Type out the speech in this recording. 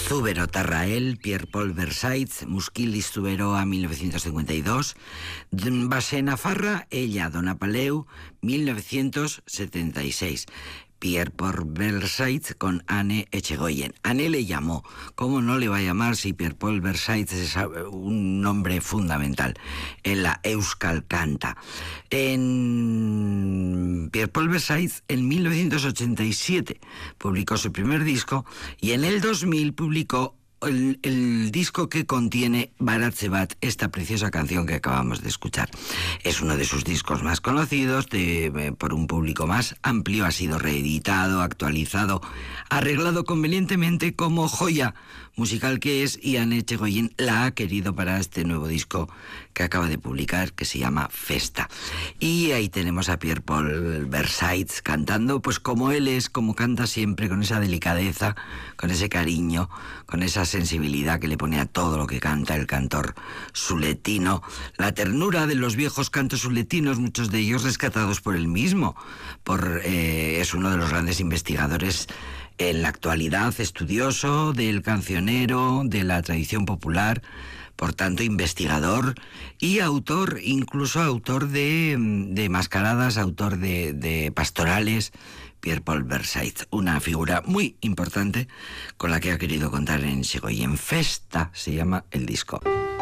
Zubero Tarrael, Pierre-Paul Versailles, Musquilis Zuberoa, 1952, Base Nafarra, Ella Dona Paleu, 1976. Pierre-Paul Versailles con Anne Echegoyen. Anne le llamó. ¿Cómo no le va a llamar si Pierre-Paul Versailles es un nombre fundamental en la Euskal Canta? Pierre-Paul Versailles en 1987 publicó su primer disco y en el 2000 publicó el disco que contiene Baratze Bat, esta preciosa canción que acabamos de escuchar. Es uno de sus discos más conocidos, por un público más amplio. Ha sido reeditado, actualizado, arreglado convenientemente como joya musical que es, y Anne Echegoyen la ha querido para este nuevo disco que acaba de publicar, que se llama Festa. Y ahí tenemos a Pierre-Paul Versailles cantando pues como él es, como canta siempre, con esa delicadeza, con ese cariño, con esa sensibilidad que le pone a todo lo que canta el cantor suletino, la ternura de los viejos cantos suletinos, muchos de ellos rescatados por él mismo, es uno de los grandes investigadores en la actualidad, estudioso del cancionero, de la tradición popular, por tanto investigador y autor, incluso autor de mascaradas, autor de pastorales. Pierre-Paul Versailles, una figura muy importante con la que ha querido contar en Echegoyen. Festa se llama el disco.